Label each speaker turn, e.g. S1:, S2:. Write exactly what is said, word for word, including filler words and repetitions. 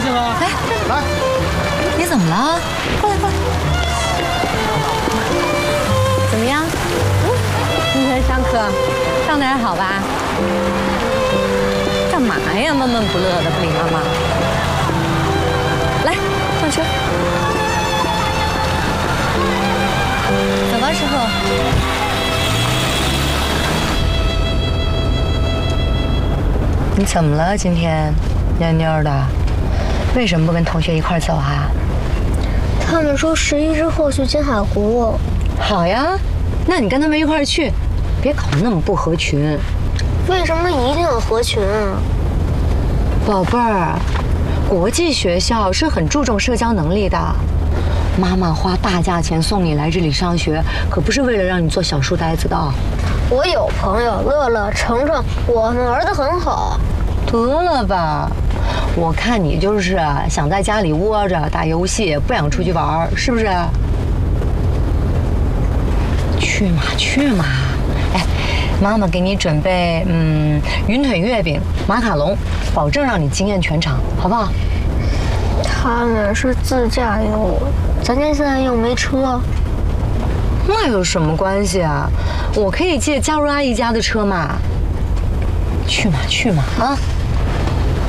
S1: 行啊！
S2: 哎，
S1: 来，
S2: 你怎么了？过来过来。怎么样？嗯，今天上课上得还好吧？干嘛呀？闷闷不乐的，不理妈妈。来，上车。走吧，师傅。你怎么了？今天蔫蔫的，为什么不跟同学一块走啊？
S3: 他们说十一之后去金海湖。
S2: 好呀，那你跟他们一块去，别搞那么不合群。
S3: 为什么一定要合群啊？
S2: 宝贝儿，国际学校是很注重社交能力的。妈妈花大价钱送你来这里上学，可不是为了让你做小书呆子的。
S3: 我有朋友，乐乐、程程，我们玩得很好。
S2: 得了吧，我看你就是想在家里窝着打游戏，不想出去玩，是不是？去嘛去嘛，哎，妈妈给你准备嗯云腿月饼、马卡龙，保证让你惊艳全场，好不好？
S3: 他们是自驾游，咱家现在又没车。
S2: 那有什么关系啊？我可以借加入阿姨家的车嘛。去嘛去嘛啊！